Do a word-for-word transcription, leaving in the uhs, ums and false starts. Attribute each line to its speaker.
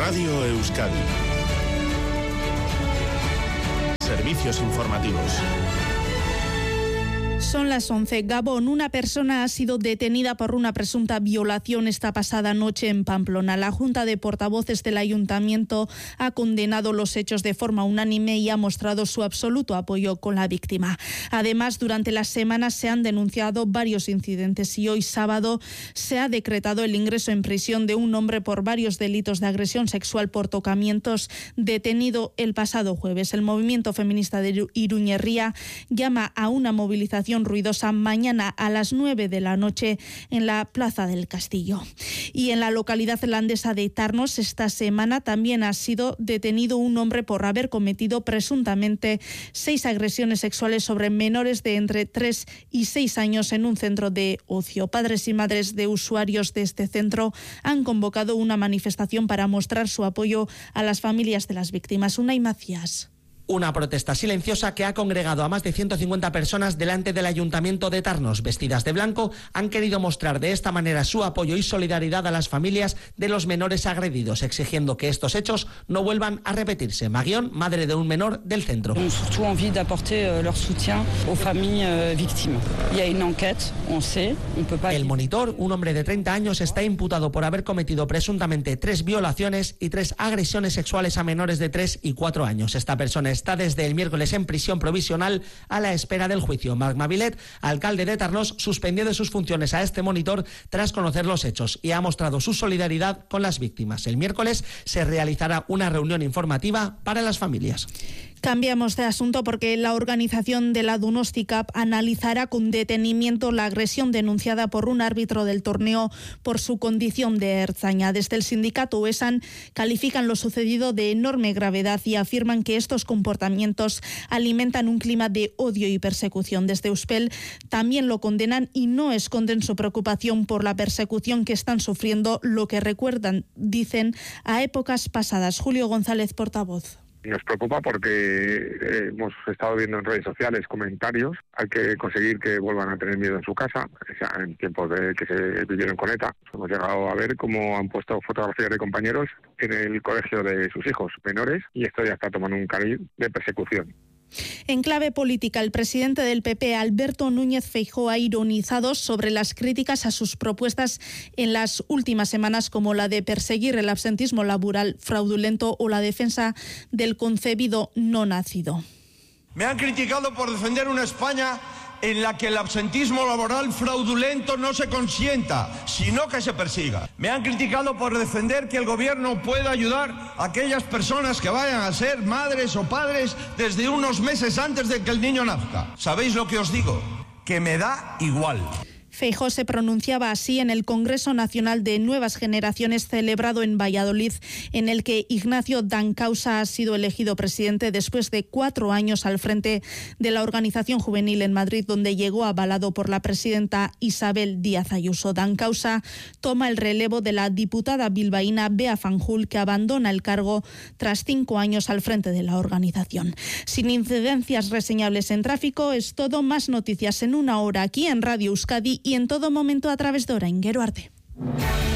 Speaker 1: Radio Euskadi. Servicios informativos.
Speaker 2: Son las once. Gabón, una persona ha sido detenida por una presunta violación esta pasada noche en Pamplona. La Junta de Portavoces del Ayuntamiento ha condenado los hechos de forma unánime y ha mostrado su absoluto apoyo con la víctima. Además, durante las semanas se han denunciado varios incidentes y hoy sábado se ha decretado el ingreso en prisión de un hombre por varios delitos de agresión sexual por tocamientos, detenido el pasado jueves. El movimiento feminista de Iruñerría llama a una movilización ruidosa mañana a las nueve de la noche en la Plaza del Castillo. Y en la localidad landesa de Tarnos esta semana también ha sido detenido un hombre por haber cometido presuntamente seis agresiones sexuales sobre menores de entre tres y seis años en un centro de ocio. Padres y madres de usuarios de este centro han convocado una manifestación para mostrar su apoyo a las familias de las víctimas. Unai Macías.
Speaker 3: Una protesta silenciosa que ha congregado a más de ciento cincuenta personas delante del Ayuntamiento de Tarnos. Vestidas de blanco, han querido mostrar de esta manera su apoyo y solidaridad a las familias de los menores agredidos, exigiendo que estos hechos no vuelvan a repetirse. Magión, madre de un menor del centro.
Speaker 4: Surtout envie d'apporter leur soutien aux familles victimes. Il y a une enquête, on sait, on peut pas...
Speaker 3: El monitor, un hombre de treinta años, está imputado por haber cometido presuntamente tres violaciones y tres agresiones sexuales a menores de tres y cuatro años. Esta persona está desde el miércoles en prisión provisional a la espera del juicio. Marc Mavilet, alcalde de Tarnos, suspendió de sus funciones a este monitor tras conocer los hechos y ha mostrado su solidaridad con las víctimas. El miércoles se realizará una reunión informativa para las familias.
Speaker 2: Cambiamos de asunto porque la organización de la Donosti Cup analizará con detenimiento la agresión denunciada por un árbitro del torneo por su condición de ertzaina. Desde el sindicato ESAN califican lo sucedido de enorme gravedad y afirman que estos comportamientos alimentan un clima de odio y persecución. Desde Euspel también lo condenan y no esconden su preocupación por la persecución que están sufriendo, lo que recuerdan, dicen, a épocas pasadas. Julio González, portavoz.
Speaker 5: Nos preocupa porque hemos estado viendo en redes sociales comentarios. Hay que conseguir que vuelvan a tener miedo en su casa. En tiempos de que se vivieron con ETA, hemos llegado a ver cómo han puesto fotografías de compañeros en el colegio de sus hijos menores y esto ya está tomando un cariz de persecución.
Speaker 2: En clave política, el presidente del P P, Alberto Núñez Feijóo, ha ironizado sobre las críticas a sus propuestas en las últimas semanas, como la de perseguir el absentismo laboral fraudulento o la defensa del concebido no nacido.
Speaker 6: Me han criticado por defender una España en la que el absentismo laboral fraudulento no se consienta, sino que se persiga. Me han criticado por defender que el gobierno pueda ayudar a aquellas personas que vayan a ser madres o padres desde unos meses antes de que el niño nazca. ¿Sabéis lo que os digo? Que me da igual.
Speaker 2: Feijóo se pronunciaba así en el Congreso Nacional de Nuevas Generaciones celebrado en Valladolid, en el que Ignacio Dancausa ha sido elegido presidente después de cuatro años al frente de la organización juvenil en Madrid, donde llegó avalado por la presidenta Isabel Díaz Ayuso. Dancausa toma el relevo de la diputada bilbaína Bea Fanjul, que abandona el cargo tras cinco años al frente de la organización. Sin incidencias reseñables en tráfico, es todo. Más noticias en una hora aquí en Radio Euskadi y en todo momento a través de Orain. Gero arte.